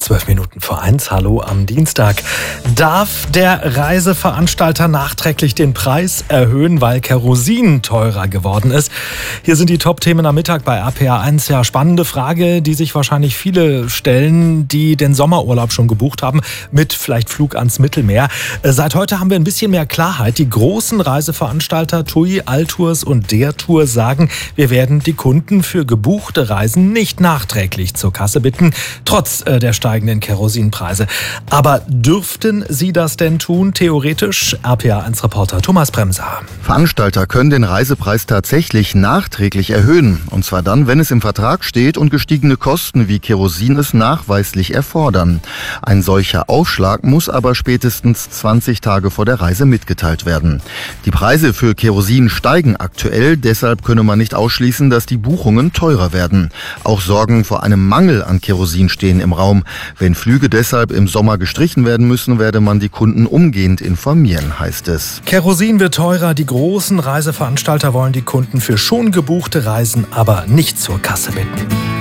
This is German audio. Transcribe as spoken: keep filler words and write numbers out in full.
Zwölf Minuten vor eins, hallo am Dienstag. Darf der Reiseveranstalter nachträglich den Preis erhöhen, weil Kerosin teurer geworden ist? Hier sind die Top-Themen am Mittag bei R P R eins. Ja, spannende Frage, die sich wahrscheinlich viele stellen, die den Sommerurlaub schon gebucht haben, mit vielleicht Flug ans Mittelmeer. Seit heute haben wir ein bisschen mehr Klarheit. Die großen Reiseveranstalter T U I, Altours und der Tour sagen, wir werden die Kunden für gebuchte Reisen nicht nachträglich zur Kasse bitten, trotz äh, der steigenden Kerosinpreise. Aber dürften sie das denn tun, theoretisch? R P R eins Reporter Thomas Bremser. Veranstalter können den Reisepreis tatsächlich nachträglich erhöhen. Und zwar dann, wenn es im Vertrag steht und gestiegene Kosten wie Kerosin es nachweislich erfordern. Ein solcher Aufschlag muss aber spätestens zwanzig Tage vor der Reise mitgeteilt werden. Die Preise für Kerosin steigen aktuell, deshalb könne man nicht ausschließen, dass die Buchungen teurer werden. Auch Sorgen vor einem Mangel an Kerosin stehen im Raum. Wenn Flüge deshalb im Sommer gestrichen werden müssen, werde man die Kunden umgehend informieren, heißt es. Kerosin wird teurer. Die großen Reiseveranstalter wollen die Kunden für schon gebuchte Reisen aber nicht zur Kasse bitten.